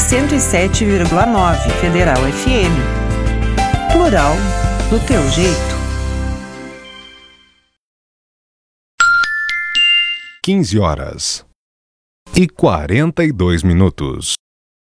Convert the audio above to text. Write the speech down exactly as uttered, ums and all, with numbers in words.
cento e sete vírgula nove Federal F M. Plural do teu jeito. quinze horas e quarenta e dois minutos.